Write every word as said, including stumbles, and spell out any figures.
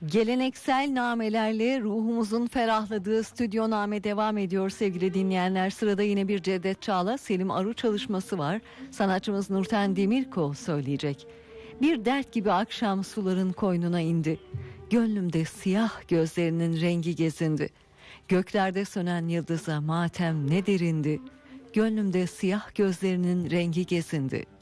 Geleneksel namelerle ruhumuzun ferahladığı Stüdyo Name devam ediyor sevgili dinleyenler. Sırada yine bir Cevdet Çağla, Selim Aru çalışması var. Sanatçımız Nurten Demirkol söyleyecek. Bir dert gibi akşam suların koynuna indi. Gönlümde siyah gözlerinin rengi gezindi. Göklerde sönen yıldıza matem ne derindi. Gönlümde siyah gözlerinin rengi gezindi.